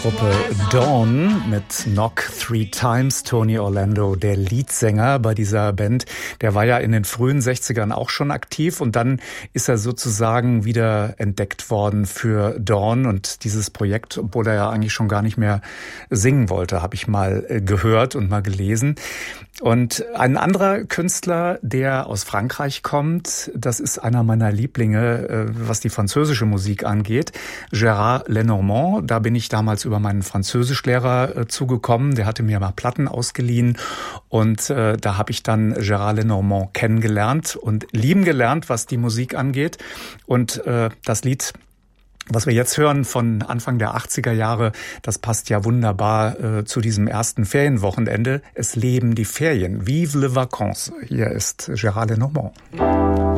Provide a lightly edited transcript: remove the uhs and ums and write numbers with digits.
Gruppe Dawn mit Knock 3 Times. Tony Orlando, der Leadsänger bei dieser Band, der war ja in den frühen 60ern auch schon aktiv und dann ist er sozusagen wieder entdeckt worden für Dawn und dieses Projekt, obwohl er ja eigentlich schon gar nicht mehr singen wollte, habe ich mal gehört und mal gelesen. Und ein anderer Künstler, der aus Frankreich kommt, das ist einer meiner Lieblinge, was die französische Musik angeht, Gérard Lenormand. Da bin ich damals über meinen Französischlehrer zugekommen, der hatte mir mal Platten ausgeliehen und da habe ich dann Gérard Lenormand kennengelernt und lieben gelernt, was die Musik angeht. Und das Lied, was wir jetzt hören von Anfang der 80er Jahre, das passt ja wunderbar zu diesem ersten Ferienwochenende. Es leben die Ferien. Vive les vacances. Hier ist Gérard Lenormand.